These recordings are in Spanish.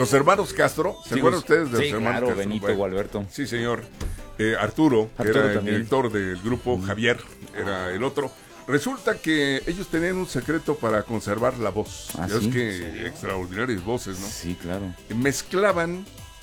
los hermanos Castro, ¿se acuerdan ustedes de los hermanos claro, Castro? Benito Bueno, o Alberto. Sí, señor. Arturo, que Arturo era el también. director del grupo, Javier era el otro. Resulta que ellos tenían un secreto para conservar la voz. ¿Ah, Ya sí? es que extraordinarias voces, ¿no? Sí, claro. Mezclaban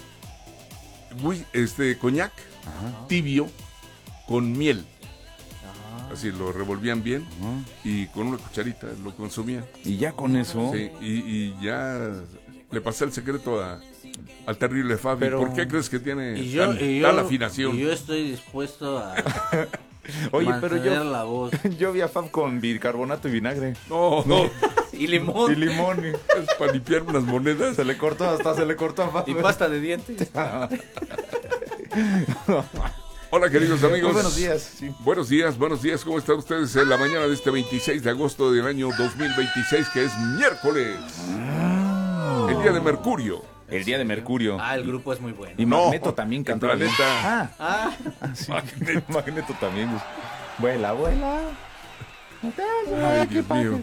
coñac tibio con miel. Así lo revolvían bien y con una cucharita lo consumían. Y ya con eso... Sí, y ya le pasé el secreto al terrible Fabi. Pero- ¿Por qué crees que tiene Y tal afinación? y yo estoy dispuesto a Oye, pero mantener yo, la voz. yo vi a Fab con bicarbonato y vinagre. No, Y limón. Y limón. es para limpiar unas monedas. Se le cortó a Fab. Y pasta de dientes. Hola, queridos amigos. Muy buenos días. Sí. Buenos días, ¿cómo están ustedes en la mañana de este 26 de agosto del año 2026, que es miércoles? El día de Mercurio. El día de Mercurio. El grupo es muy bueno. Y No, Magneto también el cantó. planeta. Sí. Magneto también. Vuela, vuela. Ay, Dios mío.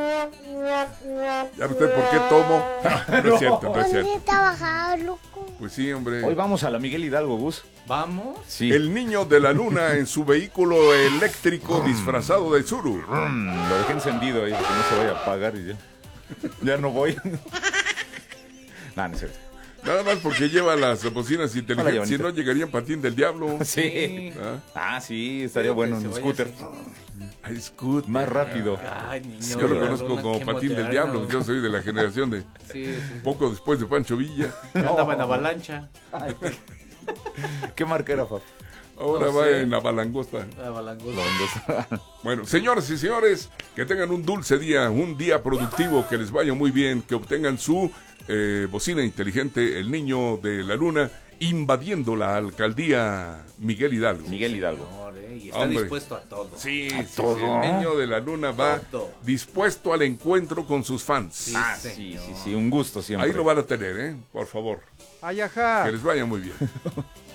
¿Ya usted por qué tomo? No es cierto, no es cierto. Trabajar, loco. Pues sí, hombre. Hoy vamos a la Miguel Hidalgo, Gus. Vamos. Sí. El niño de la luna en su vehículo eléctrico disfrazado de Zuru. Lo dejé encendido ahí, porque no se vaya a apagar y ya. Ya no voy. No, no es cierto. Nada más porque lleva las bocinas Hola, inteligentes, si Giovanita. no llegarían patín del diablo. Sí. ¿Ah? Sí, estaría bueno en scooter. Ay, scooter. Más rápido. Ay, niño. Yo lo de la conozco luna, como qué patín del moderno. diablo. Yo soy de la generación de Sí. poco después de Pancho Villa. Yo andaba en avalancha. ¿Qué marca era, Fab? Ahora No va sé. en la balangosta. Avalangosa. Bueno, señoras y señores, que tengan un dulce día, un día productivo, que les vaya muy bien, que obtengan su bocina inteligente, el niño de la luna, invadiendo la alcaldía Miguel Hidalgo. Miguel Hidalgo. Y está Hombre. dispuesto a todo. Sí, sí, todo. sí, el niño de la luna va Todo. dispuesto al encuentro con sus fans. Sí, Sí, un gusto siempre. Ahí lo van a tener, por favor. Ay, ajá. Que les vaya muy bien.